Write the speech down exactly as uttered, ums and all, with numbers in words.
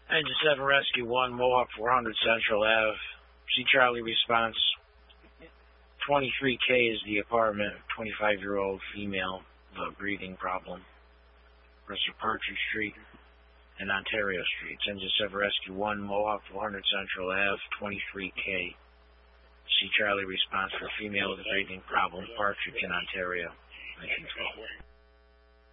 Engine seven Rescue one, Mohawk four hundred Central Ave. See Charlie response. twenty-three K is the apartment. twenty-five-year-old female, the breathing problem. Rest of Partridge Street and Ontario Street. Engine seven Rescue one, Mohawk four hundred Central Ave. twenty-three K. See Charlie response for female with a breathing problem. Partridge in Ontario. nineteen twelve.